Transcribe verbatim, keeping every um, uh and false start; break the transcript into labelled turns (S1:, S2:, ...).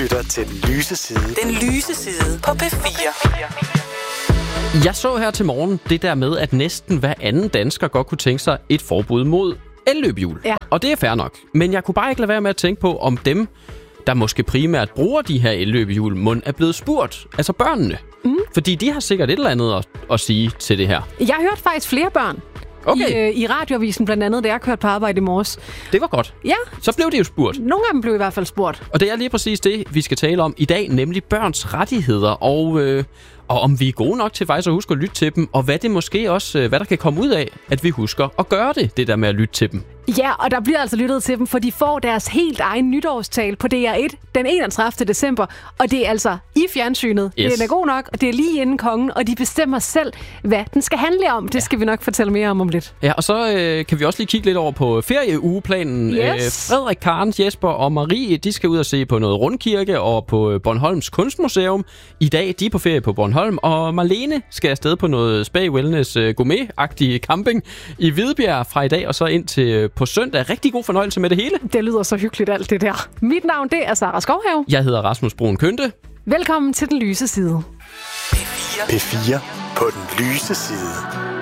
S1: lytter til Den Lyse Side.
S2: Den Lyse Side på P fire.
S3: Jeg så her til morgen det der med, at næsten hver anden dansker godt kunne tænke sig et forbud mod elløbehjul.
S4: Ja.
S3: Og det er fair nok. Men jeg kunne bare ikke lade være med at tænke på, om dem, der måske primært bruger de her elløbehjul, mund er blevet spurgt. Altså børnene. Mm. Fordi de har sikkert et eller andet at, at sige til det her.
S4: Jeg hørte faktisk flere børn.
S3: Okay.
S4: I, øh, I radioavisen blandt andet, da jeg kørte på arbejde i morges.
S3: Det var godt.
S4: Ja.
S3: Så blev de jo spurgt.
S4: Nogle af dem blev i hvert fald spurgt.
S3: Og det er lige præcis det, vi skal tale om i dag, nemlig børns rettigheder, og, øh, og om vi er gode nok til faktisk at huske at lytte til dem, og hvad det måske også, øh, hvad der kan komme ud af, at vi husker at gøre det, det der med at lytte til dem.
S4: Ja, og der bliver altså lyttet til dem, for de får deres helt egen nytårstal på D R et den enogtredivte december, og det er altså i fjernsynet.
S3: Yes.
S4: Den er god nok, og det er lige inden kongen, og de bestemmer selv, hvad den skal handle om. Det ja. skal vi nok fortælle mere om om lidt.
S3: Ja, og så øh, kan vi også lige kigge lidt over på ferieugeplanen.
S4: Yes.
S3: Øh, Frederik, Karen, Jesper og Marie, de skal ud og se på noget rundkirke og på Bornholms Kunstmuseum. I dag, de er på ferie på Bornholm, og Marlene skal afsted på noget spa, wellness, øh, gourmet-agtig camping i Hvidbjerg fra i dag og så ind til på søndag. Rigtig god fornøjelse med det hele.
S4: Det lyder så hyggeligt alt det der. Mit navn, det er Sara Skovhave.
S3: Jeg hedder Rasmus Brun Kønte.
S4: Velkommen til Den Lyse Side.
S2: P fire.
S1: P fire på Den Lyse Side.